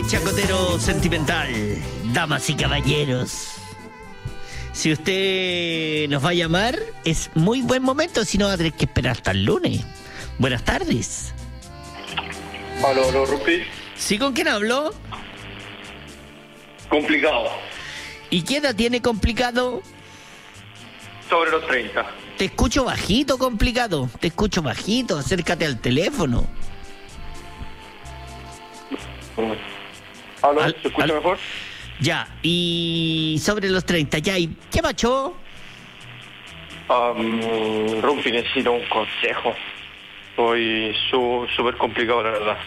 Chacotero sentimental, damas y caballeros. Si usted nos va a llamar, es muy buen momento, si no va a tener que esperar hasta el lunes. Buenas tardes. Aló, Rupi. ¿Sí, con quién habló? Complicado. ¿Y qué edad tiene complicado? Sobre los 30. Te escucho bajito, complicado. Te escucho bajito, acércate al teléfono. ¿Aló? ¿Se escucha mejor? Ya, y sobre los 30, ya, ¿y qué macho? Rupi, necesito un consejo. Estoy súper complicado, la verdad.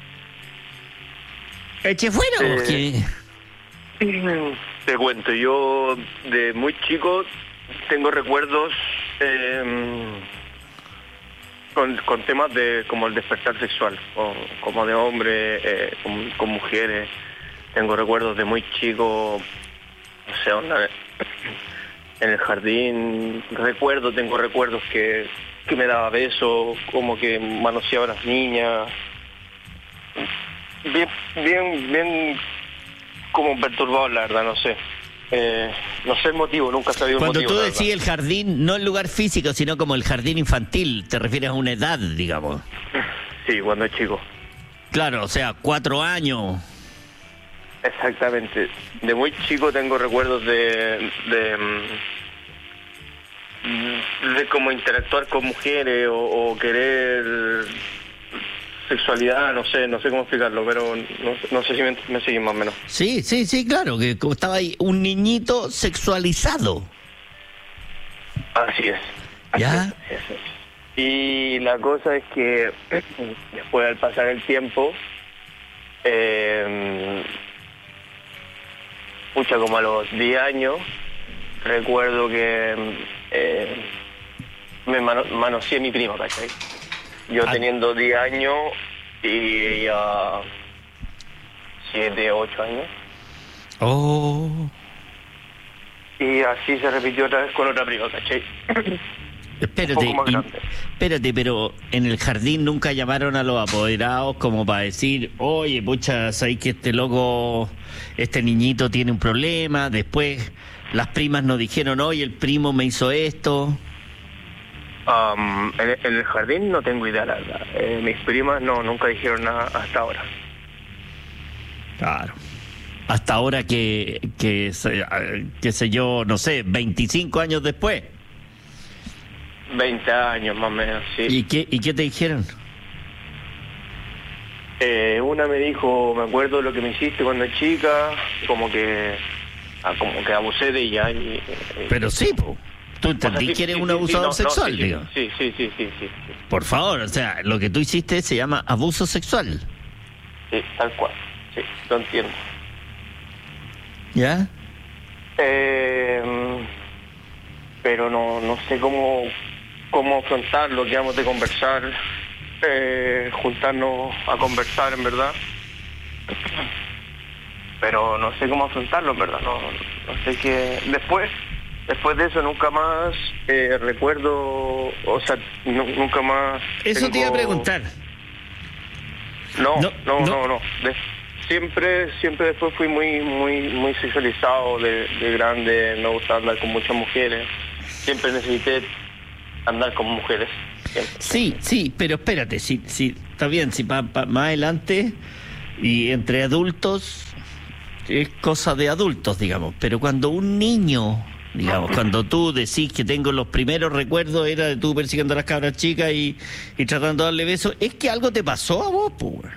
¿Eche fuera o qué? Te cuento, yo de muy chico tengo recuerdos con temas de como el despertar sexual, como de hombre, con mujeres. Tengo recuerdos de muy chico, no sé, onda, en el jardín. Tengo recuerdos que me daba besos, como que manoseaba a las niñas. Bien como perturbado, la verdad, no sé. No sé el motivo, nunca he sabido el Cuando motivo. tú decís el jardín, no el lugar físico, sino como el jardín infantil, te refieres a una edad, digamos. Sí, cuando es chico. Claro, o sea, 4 años. Exactamente. De muy chico tengo recuerdos de cómo interactuar con mujeres o querer sexualidad, no sé cómo explicarlo, pero no sé si me siguen más o menos. Sí, claro, que como estaba ahí un niñito sexualizado. Así es. ¿Ya? Y la cosa es que después al pasar el tiempo, como a los 10 años, recuerdo que me manoseé a mi prima, ¿cachai? Yo teniendo 10 años y ella 7, 8 años. Oh. Y así se repitió otra vez con otra prima, ¿cachai? Espérate, pero en el jardín nunca llamaron a los apoderados como para decir, oye, pucha, ¿sabes que este niñito tiene un problema? Después las primas nos dijeron, oye, el primo me hizo esto. En el jardín no tengo idea, la verdad. Mis primas nunca dijeron nada hasta ahora. Claro. Hasta ahora que qué sé yo, no sé, 25 años después. 20 años más o menos, sí. ¿Y qué te dijeron? Una me dijo, me acuerdo lo que me hiciste cuando chica, como que abusé de ella. Pero sí, po. Tú entendí que eres un abusador sexual, digo. Sí. Por favor, o sea, lo que tú hiciste se llama abuso sexual. Sí, tal cual. Sí, lo entiendo. ¿Ya? Pero no sé cómo afrontarlo, quedamos de conversar, juntarnos a conversar, en verdad. Pero no sé cómo afrontarlo, en verdad. No sé qué. Después de eso nunca más recuerdo, o sea, nunca más. Eso te iba a preguntar. No. Siempre después fui muy sexualizado de grande, me gustaba andar con muchas mujeres. Siempre necesité andar con mujeres. Siempre. Sí, pero espérate, sí, está bien, si más adelante y entre adultos es cosa de adultos, digamos, pero cuando un niño, digamos, cuando tú decís que tengo los primeros recuerdos era de tú persiguiendo a las cabras chicas y tratando de darle besos, es que algo te pasó a vos, pues.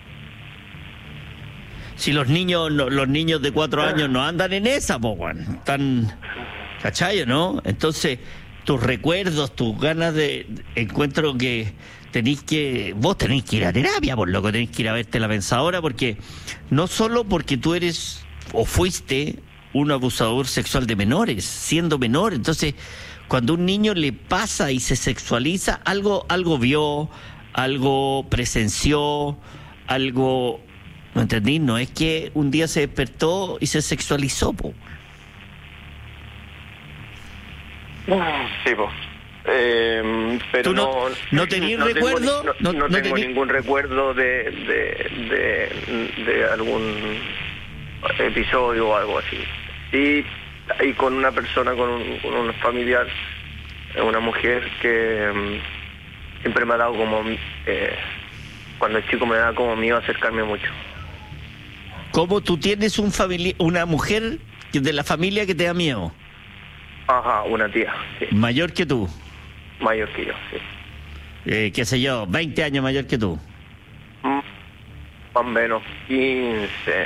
Si los niños de 4 años no andan en esa, pues, bueno, están, ¿cachai, no? Entonces, tus recuerdos, tus ganas encuentro que vos tenés que ir a terapia, por loco, tenés que ir a verte la pensadora, porque no solo porque tú eres o fuiste un abusador sexual de menores, siendo menor, entonces cuando un niño le pasa y se sexualiza, algo vio, algo presenció, algo, ¿me entendí? No es que un día se despertó y se sexualizó, po. Sí, po. Pero ¿Tú no tenías recuerdo? No tengo ningún recuerdo de algún episodio o algo así. Y con una persona, con un familiar, una mujer que siempre me ha dado como... cuando el chico me da como miedo acercarme mucho. ¿Cómo tú tienes una mujer de la familia que te da miedo? Ajá, una tía, sí. ¿Mayor que tú? Mayor que yo, sí. Qué sé yo, 20 años mayor que tú. Más o menos 15.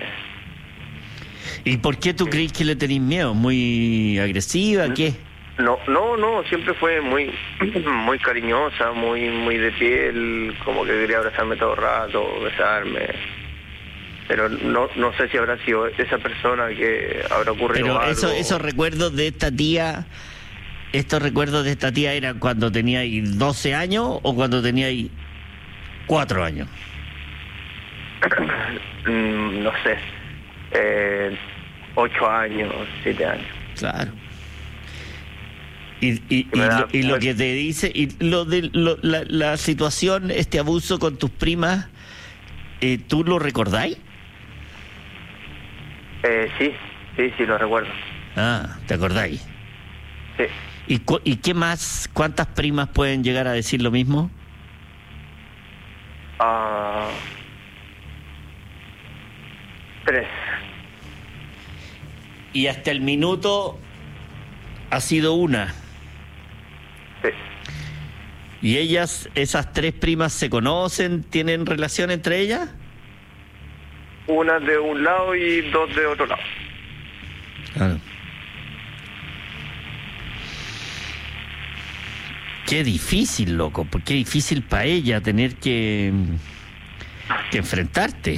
¿Y por qué tú crees que le tenés miedo? ¿Muy agresiva? ¿Qué? No, siempre fue muy muy cariñosa, muy de piel, como que quería abrazarme todo el rato, besarme. Pero no sé si habrá sido esa persona que habrá ocurrido pero algo. Esos recuerdos de esta tía, ¿estos recuerdos de esta tía eran cuando teníais 12 años o cuando teníais 4 años? No sé, 8 años, 7 años. Claro. Y lo que te dice, y la situación, este abuso con tus primas, ¿tú lo recordáis? Sí, lo recuerdo. Ah, ¿te acordáis? Sí. ¿Y qué más? ¿Cuántas primas pueden llegar a decir lo mismo? 3. Y hasta el minuto ha sido una. Sí. ¿Y esas 3 primas se conocen? ¿Tienen relación entre ellas? Una de un lado y 2 de otro lado. Claro. Qué difícil, loco, porque qué difícil para ella tener que enfrentarte.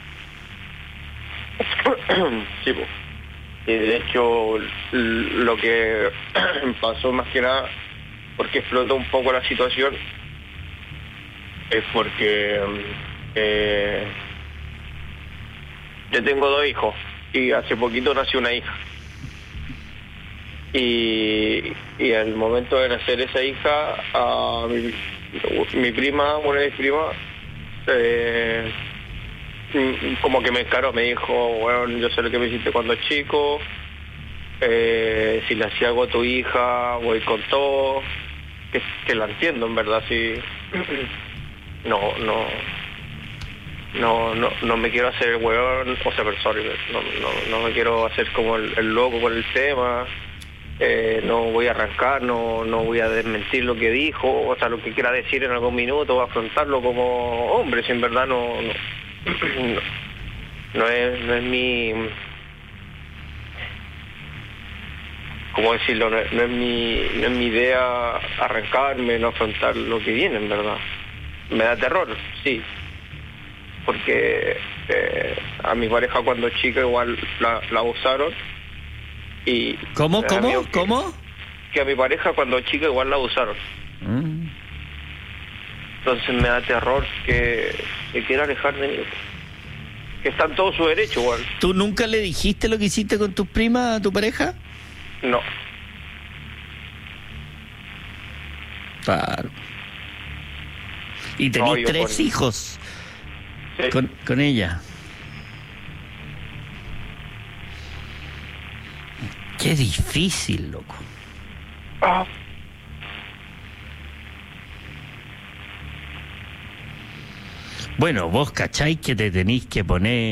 Sí, pues. Y de hecho, lo que pasó más que nada, porque explotó un poco la situación, es porque yo tengo 2 hijos y hace poquito nació una hija. Y al momento de nacer esa hija, mi prima, una de mis primas, como que me encaró, me dijo, bueno, yo sé lo que me hiciste cuando chico, si le hacía algo a tu hija, voy con todo, que la entiendo en verdad, sí. No me quiero hacer el hueón, o sea, sorry, no me quiero hacer como el loco con el tema. No voy a arrancar, no voy a desmentir lo que dijo, o sea, lo que quiera decir en algún minuto, afrontarlo como hombre, si en verdad no es mi, ¿cómo decirlo? No es mi idea arrancarme, no afrontar lo que viene, en verdad. Me da terror, sí, porque a mi pareja cuando chica igual la abusaron. Y ¿Cómo? Que a mi pareja cuando chica igual la abusaron. Entonces me da terror que quiera alejar de mí. Que está en todo su derecho igual. ¿Tú nunca le dijiste lo que hiciste con tus primas a tu pareja? No. Claro. Y tenés 3 hijos. Sí. Con ella. Qué difícil, loco. Bueno, vos cacháis que te tenéis que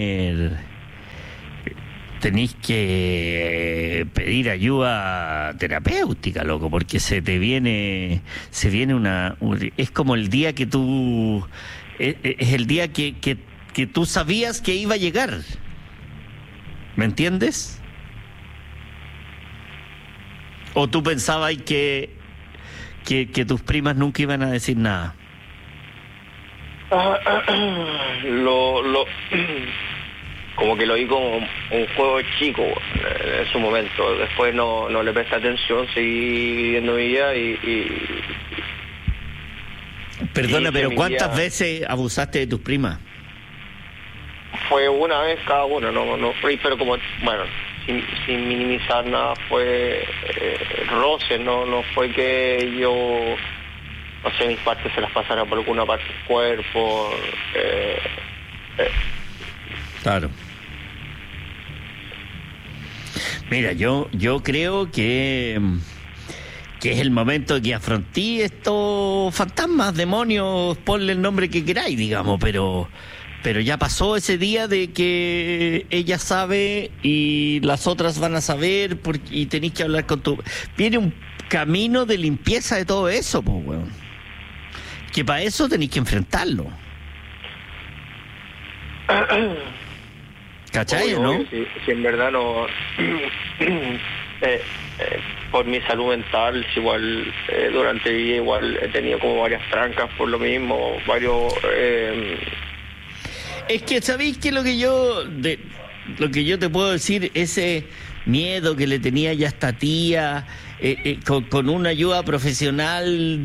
pedir ayuda terapéutica, loco, porque se viene es como el día que tú, es el día que tú sabías que iba a llegar. ¿Me entiendes? ¿O tú pensabas que tus primas nunca iban a decir nada? Como que lo vi como un juego chico en su momento. Después no le presté atención, seguí viviendo mi vida Perdona, pero ¿cuántas veces abusaste de tus primas? Fue una vez cada una, no, pero como, bueno, sin minimizar nada, fue roce, no fue que yo, no sé, mis partes se las pasara por alguna parte del cuerpo. Claro. Mira, yo creo que es el momento de que afrontí estos fantasmas, demonios, ponle el nombre que queráis, digamos, pero ya pasó ese día de que ella sabe y las otras van a saber y tenéis que hablar con tu... Viene un camino de limpieza de todo eso, pues, weón. Que para eso tenéis que enfrentarlo. ¿Cachai, no? Sí, en verdad no... por mi salud mental, igual durante el día igual he tenido como varias trancas por lo mismo, varios... Es que sabéis que lo que yo te puedo decir, ese miedo que le tenía ya a esta tía, con una ayuda profesional,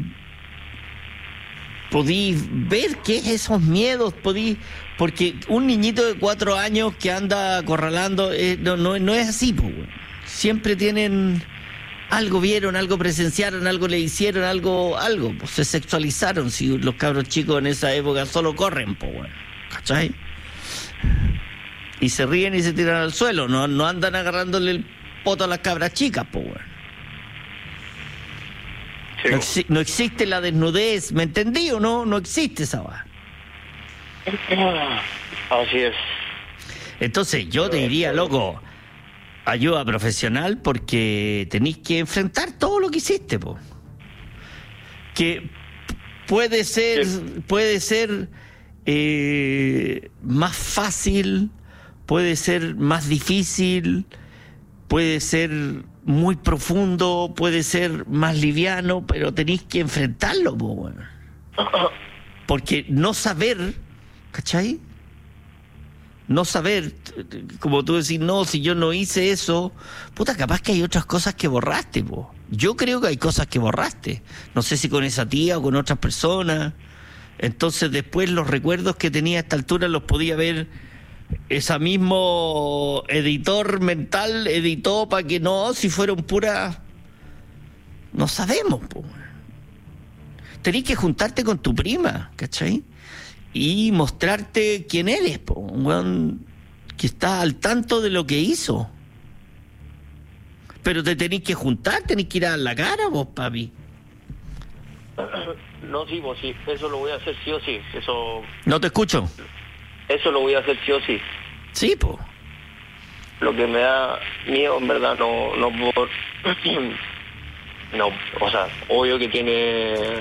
podí ver qué es esos miedos, porque un niñito de 4 años que anda acorralando, no es así, pues. Siempre tienen algo, vieron, algo presenciaron, algo le hicieron, algo, pues se sexualizaron. Si los cabros chicos en esa época solo corren, pues, bueno, ¿cachai? Y se ríen y se tiran al suelo, no andan agarrándole el poto a las cabras chicas, pues, bueno. Sí. No existe la desnudez, ¿me entendí o no? No existe esa va. Así es. Entonces yo te diría, loco, ayuda profesional, porque tenéis que enfrentar todo lo que hiciste, po. Que puede ser más fácil, puede ser más difícil, puede ser muy profundo, puede ser más liviano, pero tenéis que enfrentarlo, po, bueno. Porque no saber, ¿cachai? No saber, como tú decís, no, si yo no hice eso, puta, capaz que hay otras cosas que borraste, po. Yo creo que hay cosas que borraste. No sé si con esa tía o con otras personas. Entonces después los recuerdos que tenía a esta altura los podía ver ese mismo editor mental, editó para que no, si fueron puras... No sabemos, po. Tenés que juntarte con tu prima, ¿cachai? Y mostrarte quién eres, po. Un weón que está al tanto de lo que hizo. Pero te tenés que juntar, tenés que ir a dar la cara, vos, papi. No, sí, vos sí, eso lo voy a hacer sí o sí. Eso... No te escucho. Eso lo voy a hacer sí o sí. Sí, po. Lo que me da miedo, en verdad, no por... no, o sea, obvio que tiene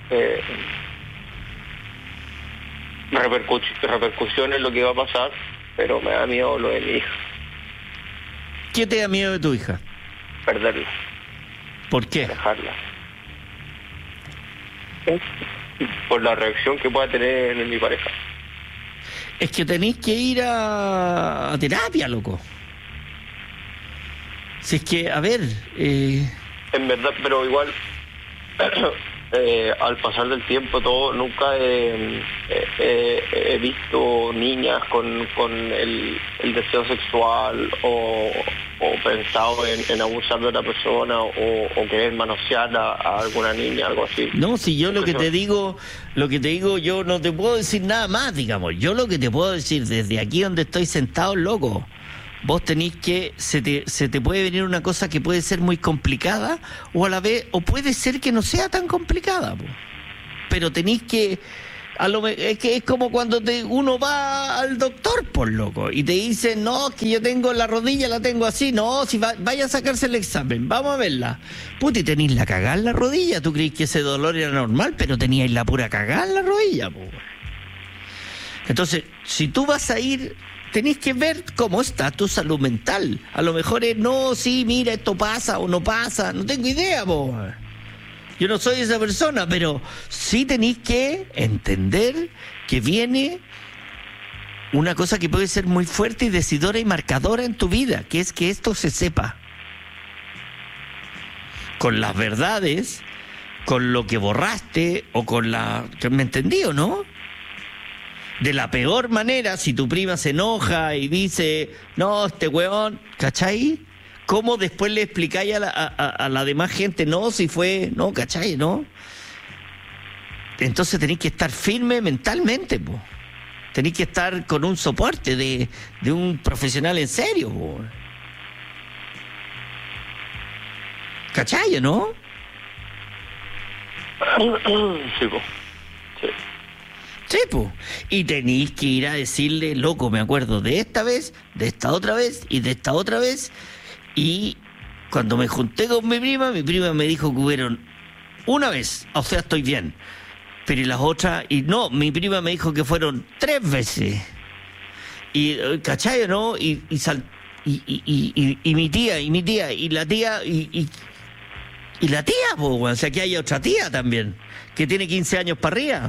repercusiones lo que va a pasar, pero me da miedo lo de mi hija. ¿Qué te da miedo de tu hija? Perderla. ¿Por qué? Dejarla. Por la reacción que pueda tener en mi pareja. Es que tenéis que ir a terapia, loco. Si es que, a ver... En verdad, pero igual, al pasar del tiempo, todo, nunca he visto niñas con el deseo sexual o pensado en abusar de otra persona o querer manosear a alguna niña, algo así. No, si yo lo que te digo, yo no te puedo decir nada más, digamos. Yo lo que te puedo decir desde aquí donde estoy sentado, loco, vos tenés que, se te puede venir una cosa que puede ser muy complicada o a la vez, o puede ser que no sea tan complicada, po. Pero tenés que, es que es como cuando uno va al doctor, por loco, y te dicen, no, que yo tengo la rodilla, la tengo así, no, si vaya a sacarse el examen, vamos a verla. Puta, y tenés la cagada en la rodilla, tú creís que ese dolor era normal, pero teníais la pura cagada en la rodilla, po. Entonces, si tú vas a ir, tenés que ver cómo está tu salud mental. A lo mejor es, no, sí, mira, esto pasa o no pasa, no tengo idea, po. Yo no soy esa persona, pero sí tenéis que entender que viene una cosa que puede ser muy fuerte y decidora y marcadora en tu vida, que es que esto se sepa. Con las verdades, con lo que borraste o con la... ¿Me entendí o no? de la peor manera, si tu prima se enoja y dice, no, este weón, ¿cachai? ¿Cómo después le explicáis a la demás gente, no, si fue, no, ¿cachai? ¿No? Entonces tenéis que estar firme mentalmente, po. Tenéis que estar con un soporte de un profesional en serio, po. ¿Cachai, no? Sí, po. Sí. Sí, pues. Y tenéis que ir a decirle, loco, me acuerdo de esta vez, de esta otra vez y de esta otra vez. Y cuando me junté con mi prima me dijo que hubieron una vez, o sea, estoy bien. Pero y las otras, y no, mi prima me dijo que fueron 3 veces. Y, ¿cachai, no? Y mi tía, y la tía, y la tía, pues, o sea, que hay otra tía también, que tiene 15 años para arriba.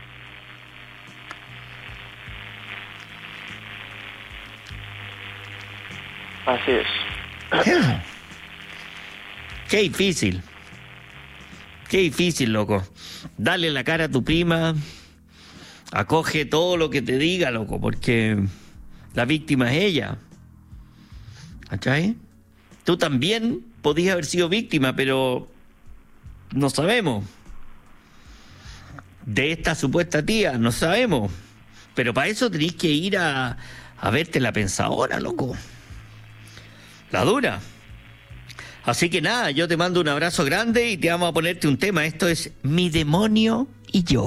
Así es. Qué difícil, loco. Dale la cara a tu prima, acoge todo lo que te diga, loco, porque la víctima es ella. ¿Cachai? Tú también podías haber sido víctima, pero no sabemos. De esta supuesta tía, no sabemos. Pero para eso tenéis que ir a verte la pensadora, loco. La dura. Así que nada, yo te mando un abrazo grande y te vamos a ponerte un tema. Esto es Mi demonio y yo.